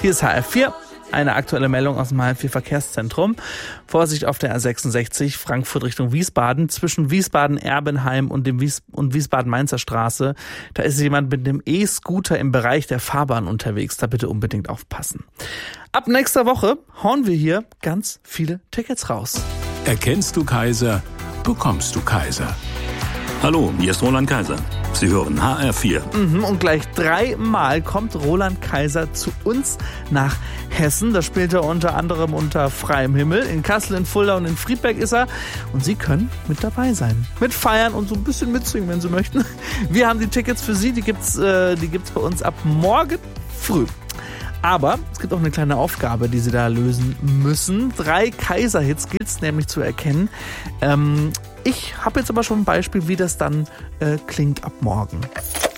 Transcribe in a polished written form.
Hier ist HR4. Eine aktuelle Meldung aus dem HR4-Verkehrszentrum. Vorsicht auf der A66 Frankfurt Richtung Wiesbaden. Zwischen Wiesbaden-Erbenheim und Wiesbaden-Mainzer Straße. Da ist jemand mit dem E-Scooter im Bereich der Fahrbahn unterwegs. Da bitte unbedingt aufpassen. Ab nächster Woche hauen wir hier ganz viele Tickets raus. Erkennst du Kaiser, bekommst du Kaiser. Hallo, hier ist Roland Kaiser. Sie hören HR4. Und gleich 3-mal kommt Roland Kaiser zu uns nach Hessen. Da spielt er unter anderem unter freiem Himmel. In Kassel, in Fulda und in Friedberg ist er. Und Sie können mit dabei sein. Mit feiern und so ein bisschen mitsingen, wenn Sie möchten. Wir haben die Tickets für Sie. Die gibt's bei uns ab morgen früh. Aber es gibt auch eine kleine Aufgabe, die Sie da lösen müssen. 3 Kaiser-Hits gilt es nämlich zu erkennen. Ich habe jetzt aber schon ein Beispiel, wie das dann klingt ab morgen.